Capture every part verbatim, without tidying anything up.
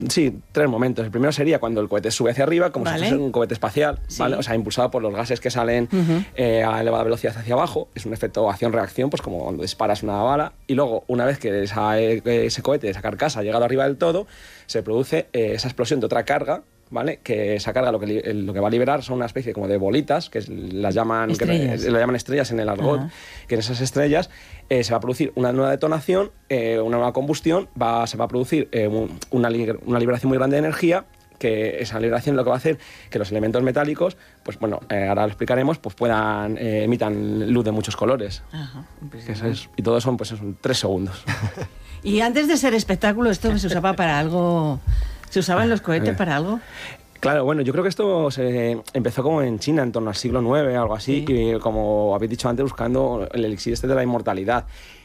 Sí, tres momentos. El primero sería cuando el cohete sube hacia arriba, como vale. si fuese un cohete espacial, sí. ¿vale? O sea, impulsado por los gases que salen uh-huh. eh, a elevada velocidad hacia abajo. Es un efecto acción-reacción, pues como cuando disparas una bala. Y luego, una vez que esa, ese cohete, esa carcasa ha llegado arriba del todo, se produce eh, esa explosión de otra carga, ¿vale? Que esa carga lo que, lo que va a liberar son una especie como de bolitas, que las llaman estrellas, que, las llaman estrellas en el argot, uh-huh. que en esas estrellas eh, se va a producir una nueva detonación, eh, una nueva combustión, va, se va a producir eh, un, una, una liberación muy grande de energía, que esa liberación lo que va a hacer que los elementos metálicos, pues bueno, eh, ahora lo explicaremos, pues puedan, eh, emitan luz de muchos colores. Uh-huh. Que eso es, y todo son, pues son tres segundos. Y antes de ser espectáculo, ¿esto se usaba para algo? ¿Se usaban los cohetes para algo? Claro, bueno, yo creo que esto se empezó como en China, en torno al siglo nueve, algo así, sí. y como habéis dicho antes, buscando el elixir este de la inmortalidad.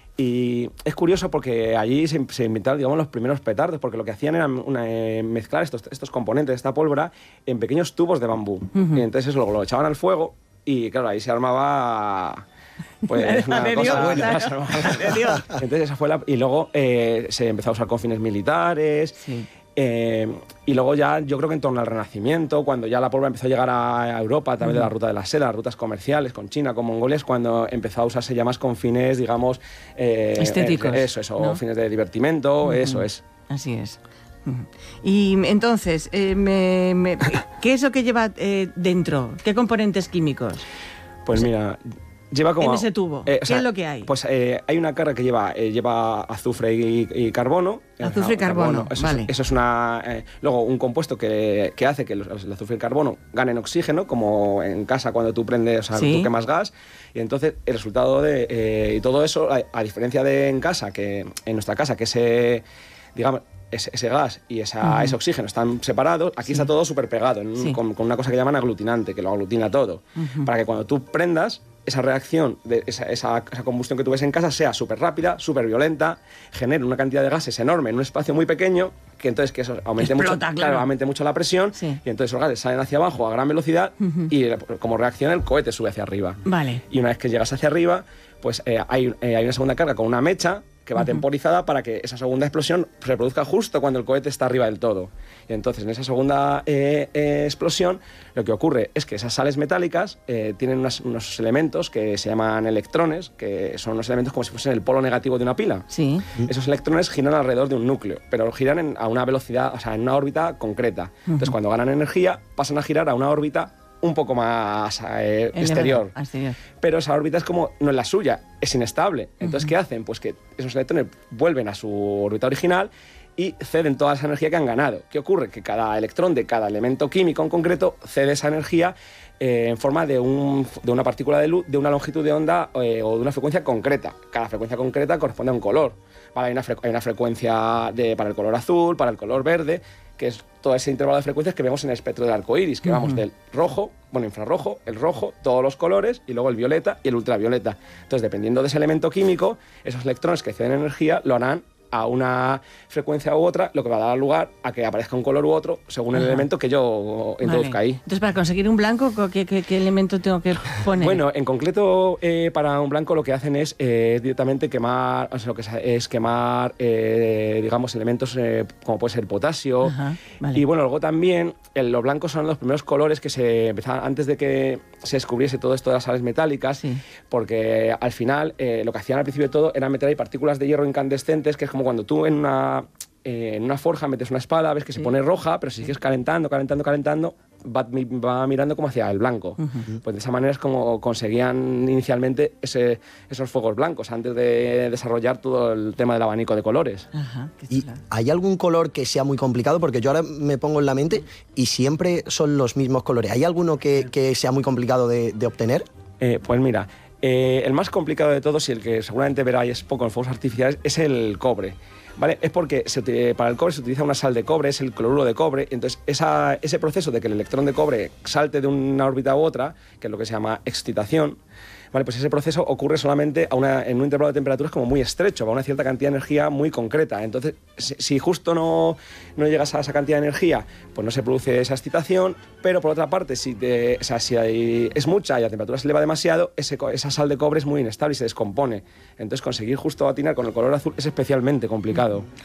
Y es curioso porque allí se, se inventaron, digamos, los primeros petardos, porque lo que hacían era una, eh, mezclar estos, estos componentes, esta pólvora, en pequeños tubos de bambú. Uh-huh. Y entonces eso lo, lo echaban al fuego y, claro, ahí se armaba... Pues una cosa buena. Entonces esa fue la... Y luego eh, se empezó a usar con fines militares... Sí. Eh, y luego ya, yo creo que en torno al Renacimiento, cuando ya la pólvora empezó a llegar a Europa a través uh-huh. de la ruta de la seda, las rutas comerciales con China, con Mongolia, es cuando empezó a usarse ya más con fines, digamos... Eh, estéticos. Eh, eso, eso, ¿no? Fines de divertimento, uh-huh. eso es. Así es. Uh-huh. Y entonces, eh, me, me, ¿qué es lo que lleva eh, dentro? ¿Qué componentes químicos? Pues mira... Lleva como, en ese tubo, eh, ¿qué sea, es lo que hay? Pues eh, hay una carga que lleva, eh, lleva azufre y, y carbono. Azufre y carbono, carbono. Eso, vale. es, eso es una... Eh, luego un compuesto que, que hace que los, el azufre y el carbono ganen oxígeno, como en casa cuando tú prendes, o sea, ¿sí? tú quemas gas, y entonces el resultado de... Eh, y todo eso, a, a diferencia de en casa, que en nuestra casa, que ese, digamos... Ese, ese gas y esa, uh-huh. ese oxígeno están separados, aquí sí. está todo súper pegado, en, sí. con, con una cosa que llaman aglutinante, que lo aglutina todo, uh-huh. para que cuando tú prendas, esa reacción, de esa, esa, esa combustión que tú ves en casa sea súper rápida, súper violenta, genere una cantidad de gases enorme en un espacio muy pequeño, que entonces que eso aumente, Explota, mucho, claro. Claro, aumente mucho la presión, sí. y entonces los gases salen hacia abajo a gran velocidad, uh-huh. y como reacción el cohete sube hacia arriba. Vale. Y una vez que llegas hacia arriba, pues eh, hay, eh, hay una segunda carga con una mecha, que va uh-huh. temporizada para que esa segunda explosión se produzca justo cuando el cohete está arriba del todo. Y entonces, en esa segunda eh, eh, explosión, lo que ocurre es que esas sales metálicas eh, tienen unas, unos elementos que se llaman electrones, que son unos elementos como si fuesen el polo negativo de una pila. Sí. Esos electrones giran alrededor de un núcleo, pero giran en, a una velocidad, o sea, en una órbita concreta. Uh-huh. Entonces, cuando ganan energía, pasan a girar a una órbita un poco más eh, exterior. exterior. Pero esa órbita es como, no es la suya, es inestable. Entonces, uh-huh. ¿qué hacen? Pues que esos electrones vuelven a su órbita original y ceden toda esa energía que han ganado. ¿Qué ocurre? Que cada electrón de cada elemento químico en concreto cede esa energía eh, en forma de, un, de una partícula de luz, de una longitud de onda eh, o de una frecuencia concreta. Cada frecuencia concreta corresponde a un color. Vale, hay, una fre- hay una frecuencia de, para el color azul, para el color verde, que es todo ese intervalo de frecuencias que vemos en el espectro del arco iris, que uh-huh. vamos del rojo, bueno, infrarrojo, el rojo, todos los colores, y luego el violeta y el ultravioleta. Entonces, dependiendo de ese elemento químico, esos electrones que ceden energía lo harán a una frecuencia u otra, lo que va a dar lugar a que aparezca un color u otro según el uh-huh. elemento que yo introduzca vale. ahí. Entonces, para conseguir un blanco, ¿qué, qué, qué elemento tengo que poner? Bueno, en concreto, eh, para un blanco lo que hacen es eh, directamente quemar, o sea, lo que es quemar, eh, digamos, elementos eh, como puede ser el potasio. Uh-huh. Vale. Y bueno, luego también el, los blancos son los primeros colores que se empezaban antes de que se descubriese todo esto de las sales metálicas, sí. porque al final eh, lo que hacían al principio de todo era meter ahí partículas de hierro incandescentes, que es como cuando tú en una, eh, en una forja metes una espada, ves que sí. se pone roja, pero si sigues calentando, calentando, calentando, va, va mirando como hacia el blanco. Uh-huh. Pues de esa manera es como conseguían inicialmente ese, esos fuegos blancos, antes de desarrollar todo el tema del abanico de colores. Uh-huh. ¿Y hay algún color que sea muy complicado? Porque yo ahora me pongo en la mente y siempre son los mismos colores. ¿Hay alguno que, que sea muy complicado de, de obtener? Eh, pues mira... Eh, el más complicado de todos, y el que seguramente veráis poco en fuegos artificiales, es el cobre. ¿Vale? Es porque se, para el cobre se utiliza una sal de cobre, es el cloruro de cobre. Entonces, esa, ese proceso de que el electrón de cobre salte de una órbita u otra, que es lo que se llama excitación, ¿vale? Pues ese proceso ocurre solamente a una, en un intervalo de temperaturas como muy estrecho, a una cierta cantidad de energía muy concreta. Entonces, si, si justo no, no llegas a esa cantidad de energía, pues no se produce esa excitación, pero por otra parte, si, te, o sea, si hay, es mucha y la temperatura se eleva demasiado, ese, esa sal de cobre es muy inestable y se descompone. Entonces, conseguir justo atinar con el color azul es especialmente complicado. Entonces,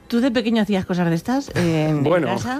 ¿Tú de pequeño hacías cosas de estas eh, en, bueno, en casa?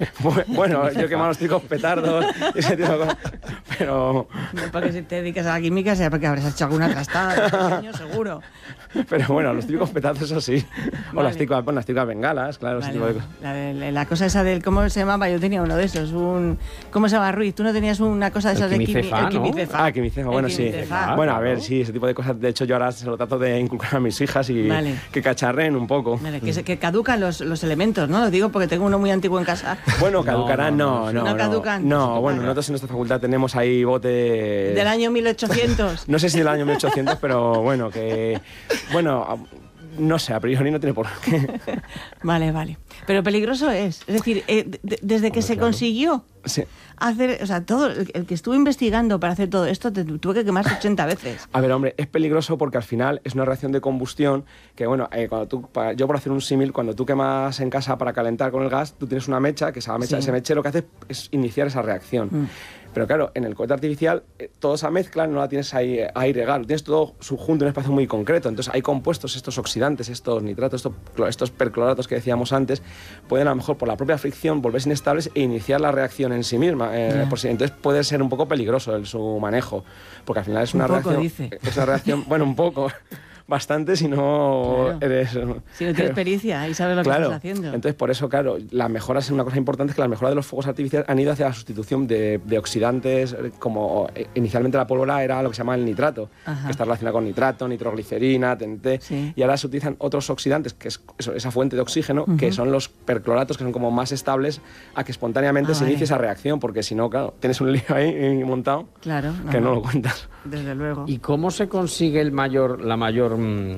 bueno, yo quemaba los típicos petardos y ese tipo de cosas, pero... No porque si te dedicas a la química sea porque habrás hecho alguna trastada de pequeño, seguro. Pero bueno, los típicos petardos, eso sí. O Vale. las típicas, bueno, las típicas bengalas, claro. Vale, ese tipo de cosas. la, de- la cosa esa del... ¿Cómo se llamaba? Yo tenía uno de esos. Un, ¿Cómo se llama, Ruiz? ¿Tú no tenías una cosa de El esas de quimi- quimicefa, el ¿no? quimicefa? Ah, quimicefa, El bueno, sí. quimicefa. Bueno, a claro. ver, sí, ese tipo de cosas. De hecho, yo ahora se lo trato de inculcar a mis hijas y Vale. que cacharreen un poco. Vale, que, se- que caducan los, los elementos, ¿no? Lo digo porque tengo uno muy antiguo en casa. Bueno, caducarán, no, no, no, no. no caducan. No, No bueno, caducan. nosotros en nuestra facultad tenemos ahí botes... Del año mil ochocientos. No sé si del año mil ochocientos, pero bueno, que... Bueno, a- no sé, a priori no tiene por qué. Vale, vale. Pero peligroso es. Es decir, eh, de- desde que se consiguió Sí. hacer, o sea, todo, el, el que estuvo investigando para hacer todo esto, te tuve que quemar ochenta veces. A ver, hombre, es peligroso porque al final es una reacción de combustión que, bueno, eh, cuando tú, para- yo por hacer un símil, cuando tú quemas en casa para calentar con el gas, tú tienes una mecha, que esa mecha, Sí. ese mechero lo que hace es iniciar esa reacción. Mm. Pero claro, en el cohete artificial, eh, toda esa mezcla no la tienes ahí eh, a aire gas, lo tienes todo subjunto en un espacio muy concreto. Entonces hay compuestos, estos oxidantes, estos nitratos, estos, clo- estos percloratos que decíamos antes, pueden a lo mejor por la propia fricción volverse inestables e iniciar la reacción en sí misma. eh, Ya. por sí. Entonces puede ser un poco peligroso el, su manejo, porque al final es Un una poco, reacción... dice. Es una reacción, bueno, un poco, bastante si no Claro. eres... Si no tienes pericia y sabes lo que Claro, estás haciendo. entonces por eso, claro, las mejoras, una cosa importante es que las mejoras de los fuegos artificiales han ido hacia la sustitución de, de oxidantes, eh, como eh, inicialmente la pólvora era lo que se llama el nitrato, Ajá. que está relacionado con nitrato, nitroglicerina, T N T, Sí. y ahora se utilizan otros oxidantes, que es eso, esa fuente de oxígeno, que son los percloratos, que son como más estables a que espontáneamente Ah, se vale. inicie esa reacción, porque si no, claro, tienes un lío ahí montado Claro. que no lo cuentas. Desde luego. ¿Y cómo se consigue el mayor, la mayor, mm,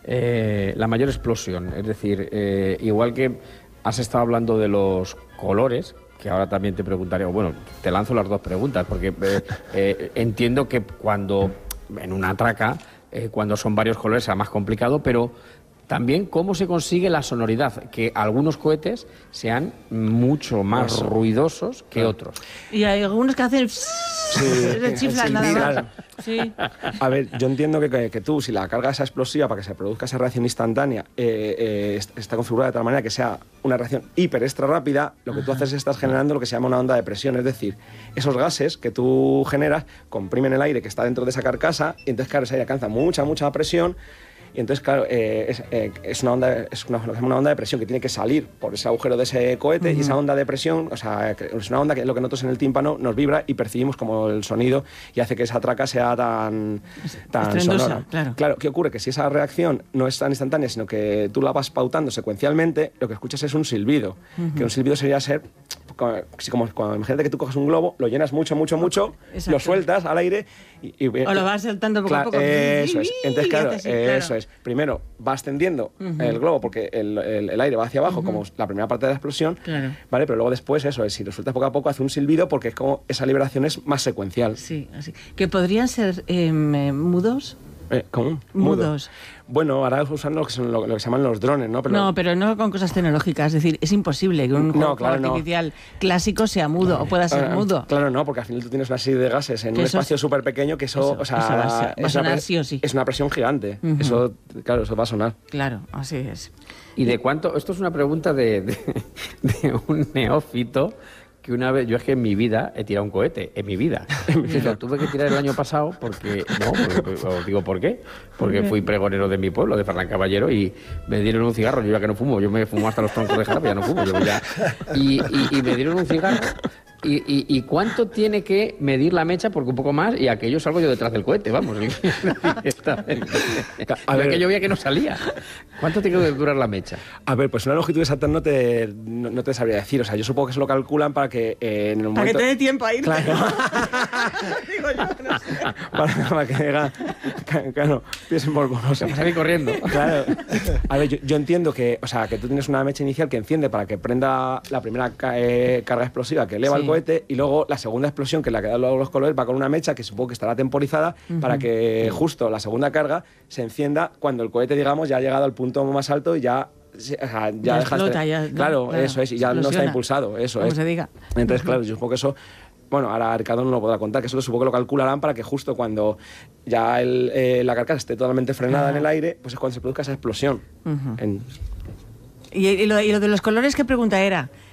eh, la mayor explosión? Es decir, eh, igual que has estado hablando de los colores, que ahora también te preguntaré, o bueno, te lanzo las dos preguntas, porque eh, eh, entiendo que cuando en una traca, eh, cuando son varios colores será más complicado, pero también cómo se consigue la sonoridad, que algunos cohetes sean mucho más Eso. ruidosos que otros. Y hay algunos que hacen... se chiflan sí, nada más. claro. Sí. A ver, yo entiendo que, que, que tú, si la carga es explosiva para que se produzca esa reacción instantánea, eh, eh, est- está configurada de tal manera que sea una reacción hiper extra rápida, lo que tú haces es estás generando lo que se llama una onda de presión, es decir, esos gases que tú generas comprimen el aire que está dentro de esa carcasa y entonces, claro, ese aire alcanza mucha, mucha presión. Y entonces, claro, eh, es, eh, es, una onda, es una, lo que se llama una onda de presión que tiene que salir por ese agujero de ese cohete y esa onda de presión, o sea, que es una onda que lo que nosotros en el tímpano nos vibra y percibimos como el sonido y hace que esa traca sea tan, tan Estruendosa, sonora. claro. Claro, ¿qué ocurre? Que si esa reacción no es tan instantánea, sino que tú la vas pautando secuencialmente, lo que escuchas es un silbido. Que un silbido sería ser, como, si como, cuando, imagínate que tú coges un globo, lo llenas mucho, mucho, mucho, Exacto. lo sueltas al aire y... y O lo vas saltando poco a Claro, poco. Eso es. Entonces, Y claro, hace así, claro. eso es. Primero va ascendiendo el globo porque el, el- el aire va hacia abajo, como la primera parte de la explosión, Claro. ¿vale? Pero luego después, eso es, si lo sueltas poco a poco, hace un silbido porque es como esa liberación es más secuencial. Sí, así. Que podrían ser em, eh, mudos. Eh, ¿Cómo? Mudos. Bueno, ahora usan lo que, son, lo, lo que se llaman los drones, ¿no? Pero, No, pero no con cosas tecnológicas. Es decir, es imposible que un No, juego claro, no. artificial clásico sea mudo o pueda ser Ah, mudo. Claro, no, porque al final tú tienes una serie de gases en Que un eso espacio es- súper pequeño que eso, eso- o sea, eso va a ser- va a es, una sonar pre- sí o sí. es una presión gigante. Ujú. Eso, claro, eso va a sonar. Claro, así es. ¿Y de cuánto? Esto es una pregunta de, de, de un neófito que una vez, yo es que en mi vida he tirado un cohete, en mi vida. Y lo tuve que tirar el año pasado porque, no, porque- os digo por qué, porque fui pregonero de mi pueblo, de Ferran Caballero, y me dieron un cigarro, yo ya que no fumo, yo me fumo hasta los troncos de jarabe, ya no fumo, yo ya... Y, y- y me dieron un cigarro. Y, y- ¿Y cuánto tiene que medir la mecha? Porque un poco más, y aquello salgo yo detrás del cohete, vamos. Directamente. A ver. Aquello veía que no salía. ¿Cuánto tiene que durar la mecha? A ver, pues una longitud exacta no te, no, no te sabría decir. O sea, yo supongo que se lo calculan para que eh, en el Para que momento... te dé tiempo a ir. Claro. Digo yo, no sé. para, para que diga... Claro, piensen por Se pasa aquí corriendo. Claro. A ver, yo, yo entiendo que, o sea, que tú tienes una mecha inicial que enciende para que prenda la primera ca- eh, carga explosiva que eleva Sí. el cohete y luego la segunda explosión, que es la que da luego los colores, va con una mecha que supongo que estará temporizada para que justo la segunda carga se encienda cuando el cohete, digamos, ya ha llegado al punto más alto y ya... se- o sea, ya, Ya dejas de- explota, ya, ¿no? claro, Claro, eso es, y ya no está explosiona. impulsado, eso Como es. se diga. Entonces, claro, yo supongo que eso... Bueno, ahora Ricardo no lo podrá contar, que eso supongo que lo calcularán para que justo cuando ya el, eh, la carcasa esté totalmente frenada Ajá. en el aire, pues es cuando se produzca esa explosión. Ujú. En- ¿Y, y, lo, ¿Y lo de los colores qué pregunta era?